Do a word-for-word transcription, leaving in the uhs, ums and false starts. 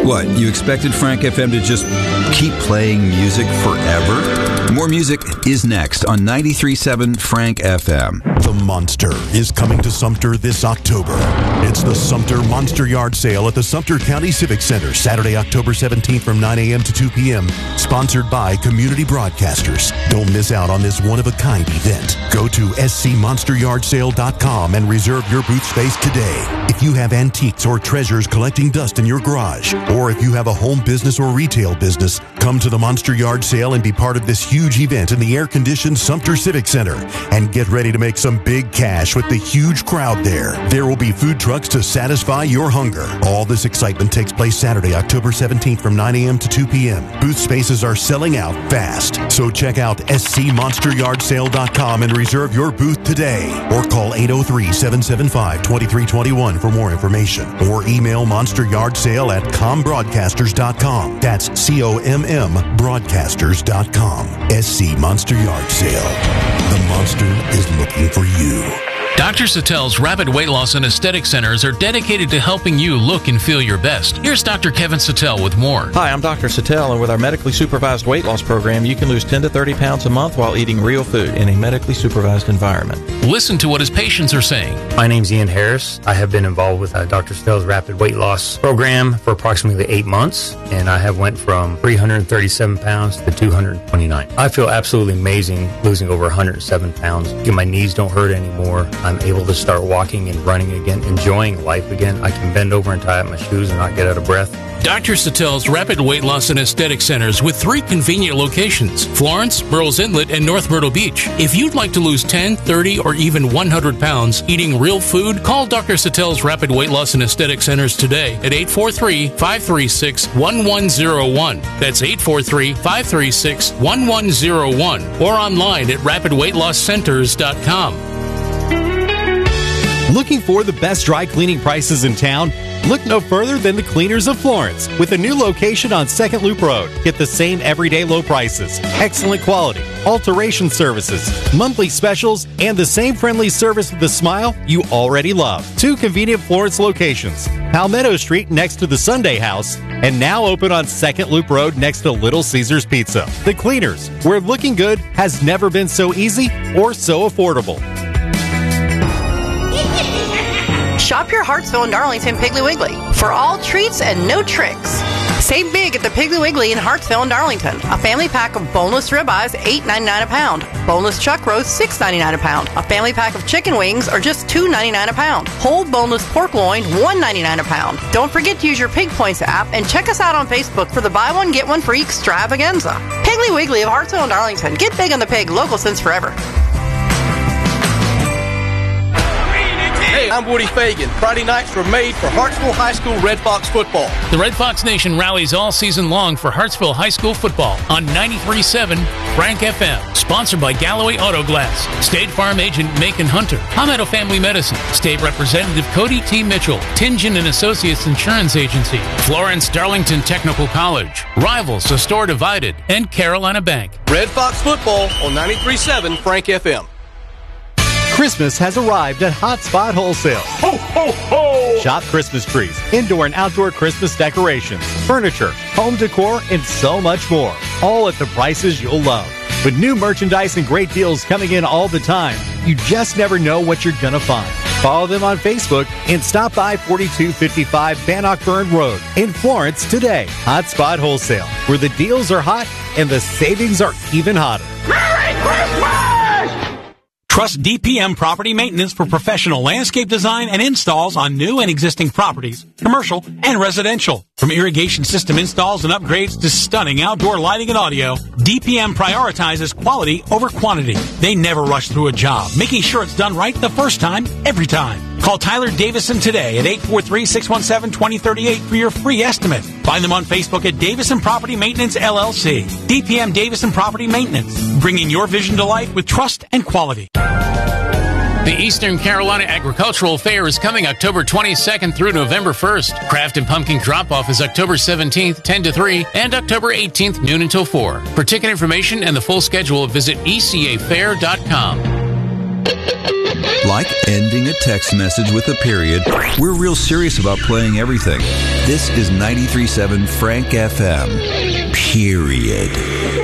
What, you expected Frank F M to just keep playing music forever? More music is next on ninety-three point seven Frank F M. The Monster is coming to Sumter this October. It's the Sumter Monster Yard Sale at the Sumter County Civic Center, Saturday, October seventeenth from nine a.m. to two p.m. Sponsored by Community Broadcasters. Don't miss out on this one-of-a-kind event. Go to s c monster yard sale dot com and reserve your booth space today. If you have antiques or treasures collecting dust in your garage, or if you have a home business or retail business, come to the Monster Yard Sale and be part of this huge event in the air-conditioned Sumter Civic Center. And get ready to make some big cash with the huge crowd there. There will be food trucks to satisfy your hunger. All this excitement takes place Saturday, October seventeenth from nine a.m. to two p.m. Booth spaces are selling out fast. So check out s c monster yard sale dot com and reserve your booth today. Or call eight oh three, seven seven five, two three two one for more information. Or email monsteryardsale at com broadcasters dot com. That's C O M M broadcasters dot com. S C Monster Yard Sale. The Monster is looking for you. Doctor Satel's Rapid Weight Loss and Aesthetic Centers are dedicated to helping you look and feel your best. Here's Doctor Kevin Satel with more. Hi, I'm Doctor Satel, and with our medically supervised weight loss program, you can lose ten to thirty pounds a month while eating real food in a medically supervised environment. Listen to what his patients are saying. My name's Ian Harris. I have been involved with uh, Doctor Satel's Rapid Weight Loss program for approximately eight months, and I have went from three hundred thirty-seven pounds to two hundred twenty-nine. I feel absolutely amazing losing over one hundred seven pounds. My knees don't hurt anymore. I'm able to start walking and running again, enjoying life again. I can bend over and tie up my shoes and not get out of breath. Doctor Satel's Rapid Weight Loss and Aesthetic Centers with three convenient locations, Florence, Burroughs Inlet, and North Myrtle Beach. If you'd like to lose ten, thirty, or even one hundred pounds eating real food, call Doctor Satel's Rapid Weight Loss and Aesthetic Centers today at eight four three, five three six, one one zero one. That's eight four three, five three six, one one zero one. Or online at rapid weight loss centers dot com. Looking for the best dry cleaning prices in town? Look no further than the Cleaners of Florence. With a new location on Second Loop Road, get the same everyday low prices, excellent quality, alteration services, monthly specials, and the same friendly service with a smile you already love. Two convenient Florence locations, Palmetto Street next to the Sunday House, and now open on Second Loop Road next to Little Caesars Pizza. The Cleaners, where looking good has never been so easy or so affordable. Shop your Hartsville and Darlington Piggly Wiggly for all treats and no tricks. Save big at the Piggly Wiggly in Hartsville and Darlington. A family pack of boneless ribeyes, eight ninety-nine a pound. Boneless chuck roast, six ninety-nine a pound. A family pack of chicken wings are just two ninety-nine a pound. Whole boneless pork loin, one ninety-nine a pound. Don't forget to use your Pig Points app and check us out on Facebook for the buy one get one free extravaganza. Piggly Wiggly of Hartsville and Darlington. Get big on the pig, local since forever. Hey, I'm Woody Fagan. Friday nights were made for Hartsville High School Red Fox football. The Red Fox Nation rallies all season long for Hartsville High School football on ninety-three point seven Frank F M. Sponsored by Galloway Auto Glass, State Farm Agent Macon Hunter, Palmetto Family Medicine, State Representative Cody T. Mitchell, Tingen and Associates Insurance Agency, Florence Darlington Technical College, Rivals, A Store Divided, and Carolina Bank. Red Fox football on ninety-three point seven Frank F M. Christmas has arrived at Hotspot Wholesale. Ho, ho, ho! Shop Christmas trees, indoor and outdoor Christmas decorations, furniture, home decor, and so much more. All at the prices you'll love. With new merchandise and great deals coming in all the time, you just never know what you're going to find. Follow them on Facebook and stop by forty-two fifty-five Bannockburn Road in Florence today. Hotspot Wholesale, where the deals are hot and the savings are even hotter. Merry Christmas! Trust D P M Property Maintenance for professional landscape design and installs on new and existing properties, commercial and residential. From irrigation system installs and upgrades to stunning outdoor lighting and audio, D P M prioritizes quality over quantity. They never rush through a job, making sure it's done right the first time, every time. Call Tyler Davison today at eight four three, six one seven, two zero three eight for your free estimate. Find them on Facebook at Davison Property Maintenance, L L C. D P M Davison Property Maintenance, bringing your vision to life with trust and quality. The Eastern Carolina Agricultural Fair is coming October twenty-second through November first. Craft and Pumpkin Drop-Off is October seventeenth, ten to three, and October eighteenth, noon until four. For ticket information and the full schedule, visit e c a fair dot com. Like ending a text message with a period, we're real serious about playing everything. This is ninety-three point seven Frank F M. Period.